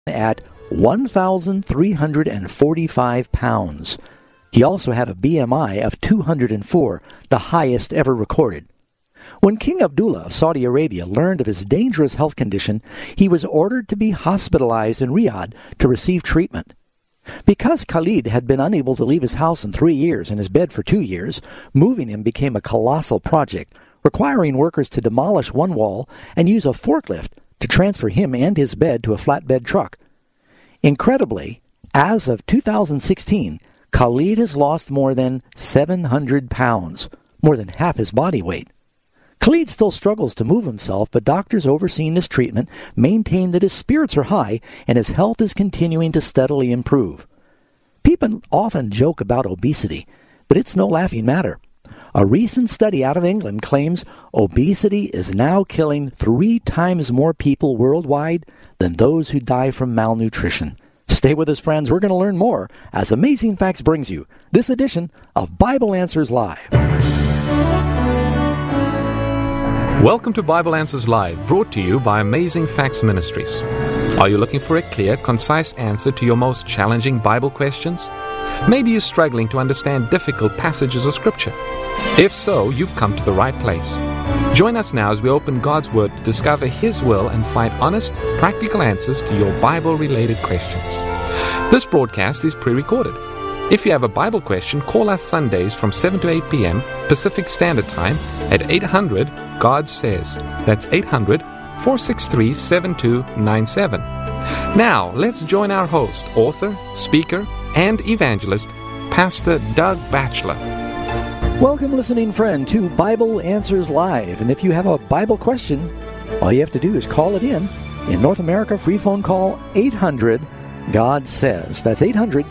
at 1,345 pounds. He also had a BMI of 204, the highest ever recorded. When King Abdullah of Saudi Arabia learned of his dangerous health condition, he was ordered to be hospitalized in Riyadh to receive treatment. Because Khalid had been unable to leave his house in 3 years and his bed for 2 years, moving him became a colossal project, requiring workers to demolish one wall and use a forklift to transfer him and his bed to a flatbed truck. Incredibly, as of 2016, Khalid has lost more than 700 pounds, more than half his body weight. Khalid still struggles to move himself, but doctors overseeing his treatment maintain that his spirits are high and his health is continuing to steadily improve. People often joke about obesity, but it's no laughing matter. A recent study out of England claims obesity is now killing 3 times more people worldwide than those who die from malnutrition. Stay with us, friends. We're going to learn more as Amazing Facts brings you this edition of Bible Answers Live. Welcome to Bible Answers Live, brought to you by Amazing Facts Ministries. Are you looking for a clear, concise answer to your most challenging Bible questions? Maybe you're struggling to understand difficult passages of Scripture. If so, you've come to the right place. Join us now as we open God's Word to discover His will and find honest, practical answers to your Bible-related questions. This broadcast is pre-recorded. If you have a Bible question, call us Sundays from 7 to 8 p.m. Pacific Standard Time at 800-GOD SAYS. That's 800-463-7297. Now, let's join our host, author, speaker, and evangelist, Pastor Doug Batchelor. Welcome, listening friend, to Bible Answers Live. And if you have a Bible question, all you have to do is call it in. In North America, free phone call 800-GOD SAYS. That's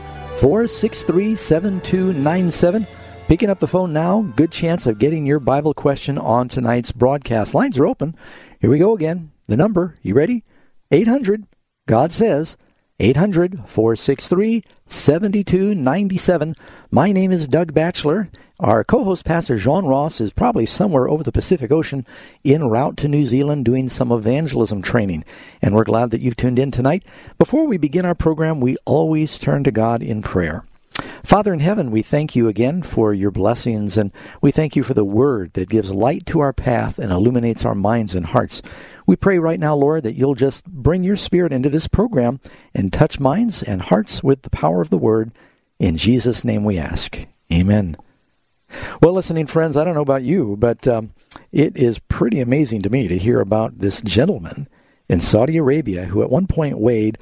800-463-7297. Picking up the phone now, good chance of getting your Bible question on tonight's broadcast. Lines are open. Here we go again. The number, you ready? 800-GOD SAYS. 800-463-7297. My name is Doug Batchelor. Our co-host, Pastor John Ross, is probably somewhere over the Pacific Ocean en route to New Zealand doing some evangelism training. And we're glad that you've tuned in tonight. Before we begin our program, we always turn to God in prayer. Father in heaven, we thank you again for your blessings, and we thank you for the word that gives light to our path and illuminates our minds and hearts. We pray right now, Lord, that you'll just bring your Spirit into this program and touch minds and hearts with the power of the word. In Jesus' name we ask. Amen. Well, listening friends, I don't know about you, but it is pretty amazing to me to hear about this gentleman in Saudi Arabia who at one point weighed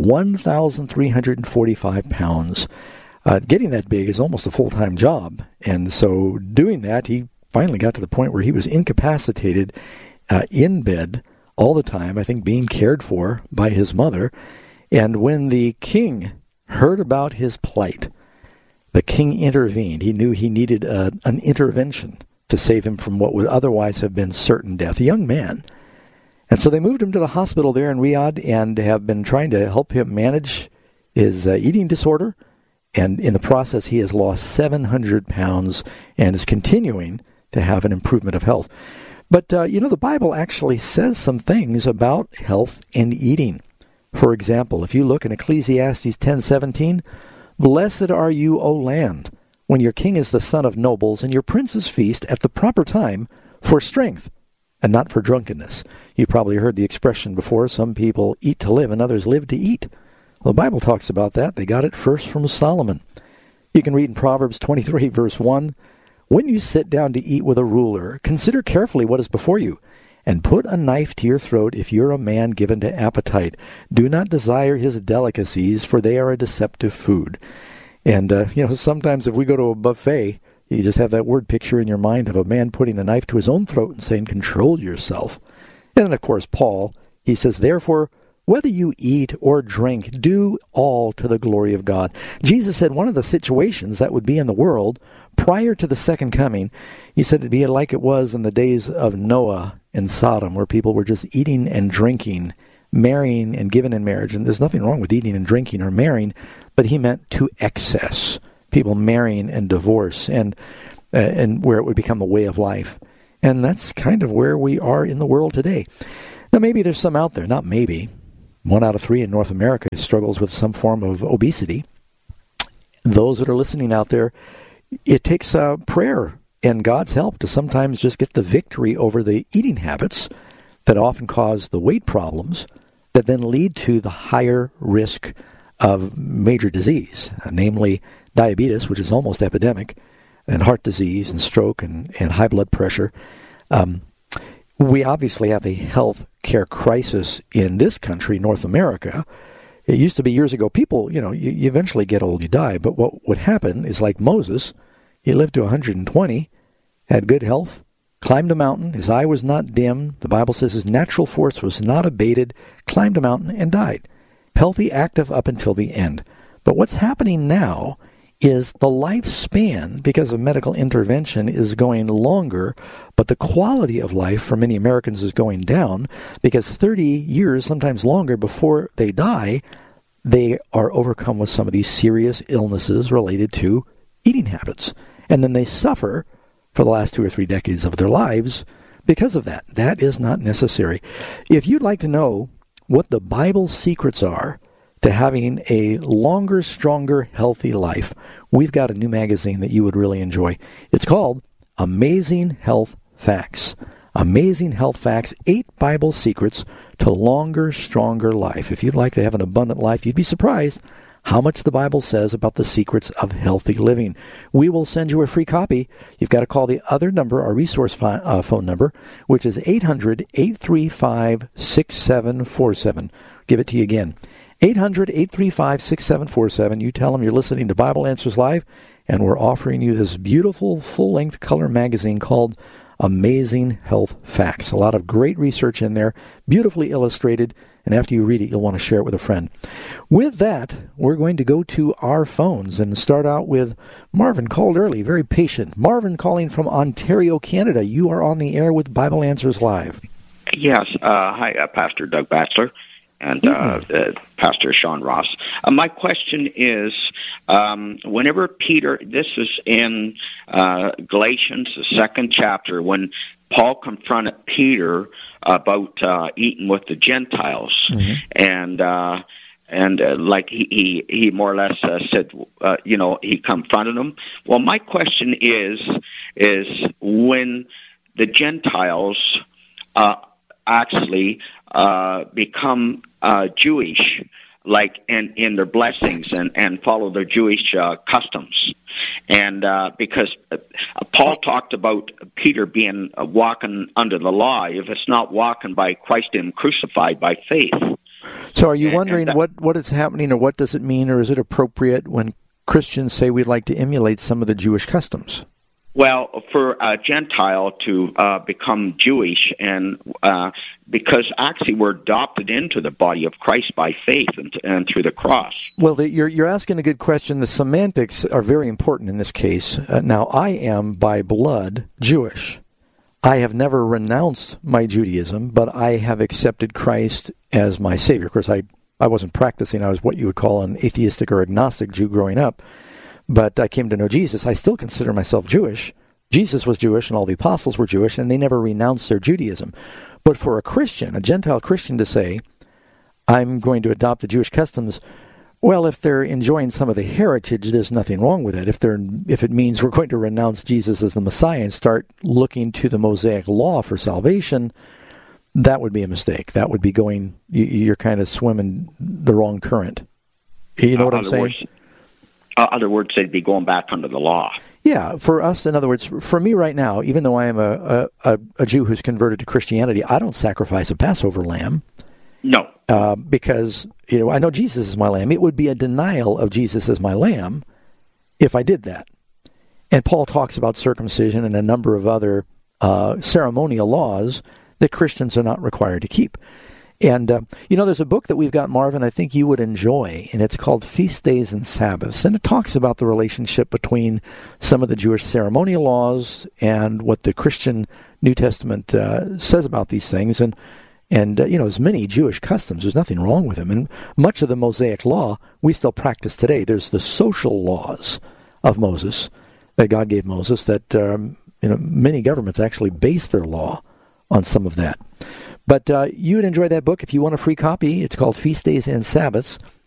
1,345 pounds. Getting that big is almost a full-time job. And so doing that, he finally got to the point where he was incapacitated in bed all the time, I think being cared for by his mother. And when the king heard about his plight, the king intervened. He knew he needed an intervention to save him from what would otherwise have been certain death, a young man. And so they moved him to the hospital there in Riyadh and have been trying to help him manage his eating disorder. And in the process, he has lost 700 pounds and is continuing to have an improvement of health. But, the Bible actually says some things about health and eating. For example, if you look in Ecclesiastes 10:17, "Blessed are you, O land, when your king is the son of nobles, and your princes feast at the proper time for strength, and not for drunkenness." You probably heard the expression before, some people eat to live and others live to eat. Well, the Bible talks about that. They got it first from Solomon. You can read in Proverbs 23, verse 1, "When you sit down to eat with a ruler, consider carefully what is before you, and put a knife to your throat if you're a man given to appetite. Do not desire his delicacies, for they are a deceptive food." And, sometimes if we go to a buffet, you just have that word picture in your mind of a man putting a knife to his own throat and saying, "Control yourself." And then, of course, Paul, he says, "Therefore, whether you eat or drink, do all to the glory of God." Jesus said one of the situations that would be in the world prior to the second coming, he said it'd be like it was in the days of Noah in Sodom, where people were just eating and drinking, marrying and given in marriage. And there's nothing wrong with eating and drinking or marrying, but he meant to excess. People marrying and divorce, and where it would become a way of life. And that's kind of where we are in the world today. Now, maybe there's some out there, not maybe, 1 out of 3 in North America struggles with some form of obesity. Those that are listening out there, it takes prayer and God's help to sometimes just get the victory over the eating habits that often cause the weight problems that then lead to the higher risk of major disease, namely diabetes, which is almost epidemic, and heart disease and stroke and high blood pressure. We obviously have a health care crisis in this country, North America. It used to be years ago, people, you eventually get old, you die. But what would happen is like Moses, he lived to 120, had good health, climbed a mountain, his eye was not dim. The Bible says his natural force was not abated, climbed a mountain and died. Healthy, active up until the end. But what's happening now is the lifespan, because of medical intervention, is going longer, but the quality of life for many Americans is going down because 30 years, sometimes longer, before they die, they are overcome with some of these serious illnesses related to eating habits. And then they suffer for the last 2 or 3 decades of their lives because of that. That is not necessary. If you'd like to know what the Bible's secrets are to having a longer, stronger, healthy life, we've got a new magazine that you would really enjoy. It's called Amazing Health Facts. Amazing Health Facts, 8 Bible secrets to longer, stronger life. If you'd like to have an abundant life, you'd be surprised how much the Bible says about the secrets of healthy living. We will send you a free copy. You've got to call the other number, our resource phone number, which is 800-835-6747. Give it to you again. 800-835-6747. You tell them you're listening to Bible Answers Live, and we're offering you this beautiful full-length color magazine called Amazing Health Facts. A lot of great research in there, beautifully illustrated, and after you read it, you'll want to share it with a friend. With that, we're going to go to our phones and start out with Marvin, called early, very patient. Marvin calling from Ontario, Canada. You are on the air with Bible Answers Live. Yes. Hi, Pastor Doug Batchelor and Pastor Sean Ross. My question is, whenever Peter, this is in Galatians, the 2nd chapter, when Paul confronted Peter about eating with the Gentiles, and like he more or less said, he confronted him. Well, my question is when the Gentiles actually become Jewish, like in their blessings and follow their Jewish customs. And because Paul talked about Peter being walking under the law, if it's not walking by Christ and crucified by faith. So are you wondering what is happening, or what does it mean, or is it appropriate when Christians say we'd like to emulate some of the Jewish customs? Well, for a Gentile to become Jewish, and because actually we're adopted into the body of Christ by faith and through the cross. Well, you're asking a good question. The semantics are very important in this case. Now, I am by blood Jewish. I have never renounced my Judaism, but I have accepted Christ as my Savior. Of course, I wasn't practicing. I was what you would call an atheistic or agnostic Jew growing up. But I came to know Jesus. I still consider myself Jewish. Jesus was Jewish and all the apostles were Jewish, and they never renounced their Judaism. But for a Christian, a Gentile Christian, to say, I'm going to adopt the Jewish customs, well, if they're enjoying some of the heritage, there's nothing wrong with it. If it means we're going to renounce Jesus as the Messiah and start looking to the Mosaic law for salvation, that would be a mistake. That would be you're kind of swimming the wrong current. You know what I'm saying? Other words, they'd be going back under the law. Yeah, for us, in other words, for me right now, even though I am a Jew who's converted to Christianity, I don't sacrifice a Passover lamb. No. Because, I know Jesus is my lamb. It would be a denial of Jesus as my lamb if I did that. And Paul talks about circumcision and a number of other ceremonial laws that Christians are not required to keep. And, there's a book that we've got, Marvin, I think you would enjoy, and it's called Feast Days and Sabbaths. And it talks about the relationship between some of the Jewish ceremonial laws and what the Christian New Testament says about these things. And as many Jewish customs, there's nothing wrong with them. And much of the Mosaic law we still practice today. There's the social laws of Moses that God gave Moses that, many governments actually base their law on some of that. But you would enjoy that book if you want a free copy. It's called Feast Days and Sabbaths,